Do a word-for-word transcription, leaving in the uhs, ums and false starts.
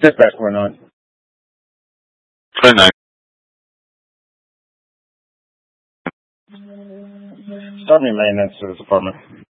Dispatch four nine. Four nine. Start me maintenance to this apartment.